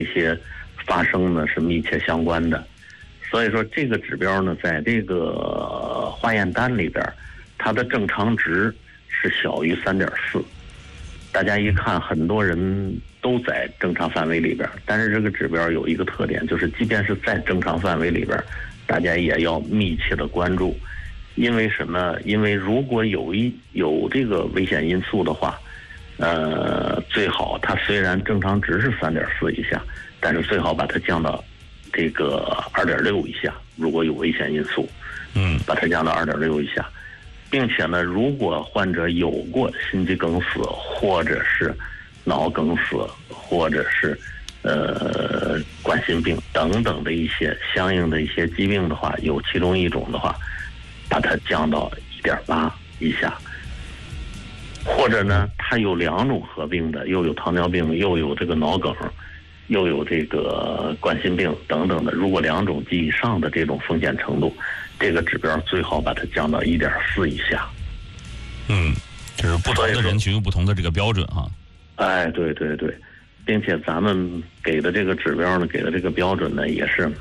一些发生呢是密切相关的。所以说这个指标呢，在这个化验单里边，它的正常值是小于3.4。大家一看，很多人都在正常范围里边，但是这个指标有一个特点，就是即便是在正常范围里边，大家也要密切的关注。因为什么？因为如果有这个危险因素的话，最好它虽然正常值是3.4以下，但是最好把它降到这个2.6以下。如果有危险因素，把它降到2.6以下，并且呢，如果患者有过心肌梗死，或者是脑梗死，或者是冠心病等等的一些相应的一些疾病的话，有其中一种的话，把它降到1.8以下。或者呢，它有2种合并的，又有糖尿病，又有这个脑梗，又有这个冠心病等等的。如果2种及以上的这种风险程度，这个指标最好把它降到1.4以下。 就是不同的人群有不同的这个标准哈。 哎，对对对，并且咱们给的这个指标呢，给的这个标准呢，也是，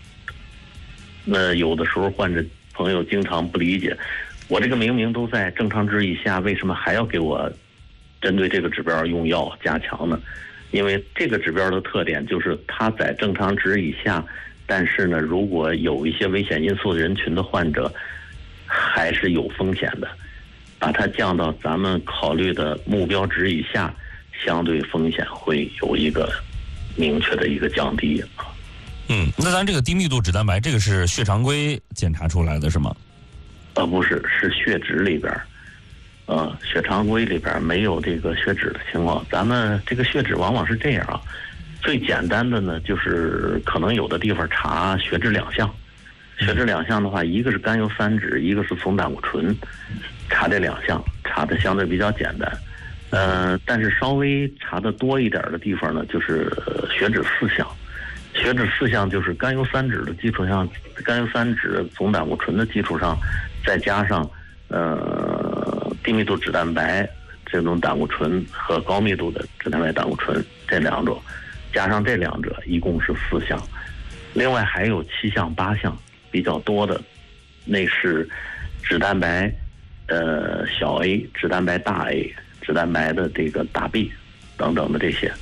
有的时候患者朋友经常不理解，我这个明明都在正常值以下，为什么还要给我针对这个指标用药加强呢？因为这个指标的特点就是它在正常值以下，但是呢，如果有一些危险因素人群的患者，还是有风险的，把它降到咱们考虑的目标值以下，相对风险会有一个明确的一个降低。 那咱这个低密度脂蛋白，这个是血常规检查出来的是吗？ 不是，是血脂里边。血常规里边没有这个血脂的情况。咱们这个血脂往往是这样啊，最简单的呢，就是可能有的地方查血脂2项。血脂2项的话，一个是甘油三酯，一个是总胆固醇，查这2项查的相对比较简单。但是稍微查的多一点的地方呢，就是血脂4项。血脂4项就是甘油三酯的基础上，甘油三酯、总胆固醇的基础上，再加上低密度脂蛋白这种胆固醇和高密度的脂蛋白胆固醇这2种，加上这2者一共是4项。另外还有7项8项比较多的，那是脂蛋白小 A、脂蛋白大 A、脂蛋白的这个大 B 等等的这些。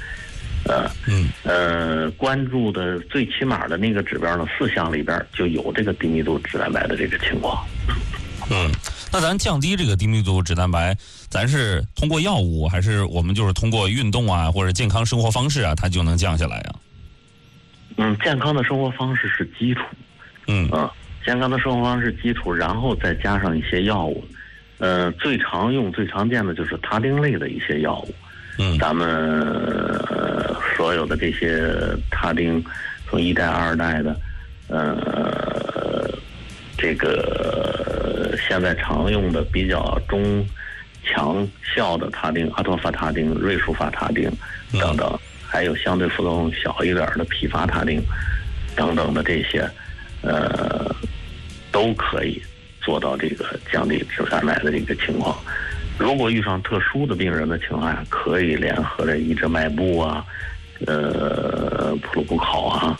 关注的最起码的那个指标呢，4项里边就有这个低密度脂蛋白的这个情况。 那咱降低这个低密度脂蛋白，咱是通过药物，还是我们就是通过运动啊，或者健康生活方式啊，它就能降下来啊？ 健康的生活方式是基础。健康的生活方式基础，然后再加上一些药物。最常用、最常见的就是他汀类的一些药物。咱们所有的这些他汀，从1代、2代的，这个现在常用的比较中强效的他汀，阿托伐他汀、瑞舒伐他汀等等，还有相对副作用小一点的匹伐他汀等等的这些，都可以做到这个降低脂蛋白的这个情况。如果遇上特殊的病人的情况下，可以联合着抑制脉步啊，普鲁布考啊，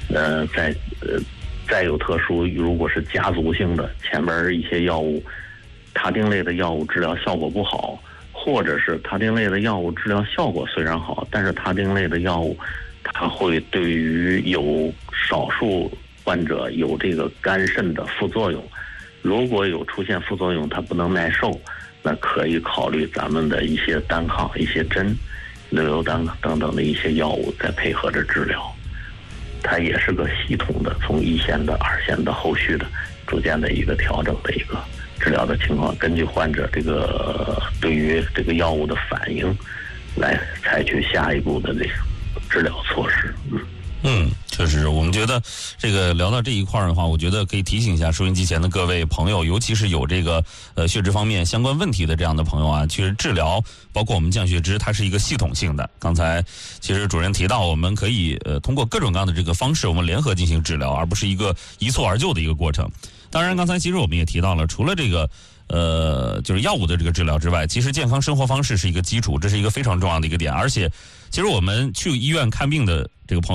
再有特殊，如果是家族性的，前边一些药物，他汀类的药物治疗效果不好，或者是他汀类的药物治疗效果虽然好，但是他汀类的药物，它会对于有少数患者有这个肝肾的副作用，如果有出现副作用，它不能耐受，那可以考虑咱们的一些单抗、一些针、硫油单等等的一些药物，再配合着治疗。它也是个系统的，从1线的、2线的、后续的，逐渐的一个调整的一个治疗的情况，根据患者这个对于这个药物的反应，来采取下一步的这个治疗措施。 确实，我们觉得这个聊到这一块的话，我觉得可以提醒一下收音机前的各位朋友，尤其是有这个血脂方面相关问题的这样的朋友啊，其实治疗包括我们降血脂，它是一个系统性的。刚才其实主任提到，我们可以通过各种各样的这个方式，我们联合进行治疗，而不是一个一蹴而就的一个过程。当然，刚才其实我们也提到了，除了这个就是药物的这个治疗之外，其实健康生活方式是一个基础，这是一个非常重要的一个点。而且，其实我们去医院看病的这个朋友